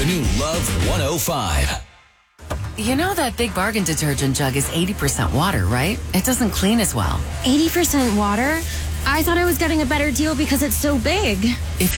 new Love 105. You know that Big Bargain detergent jug is 80% water, right? It doesn't clean as well. 80% water? I thought I was getting a better deal because it's so big. If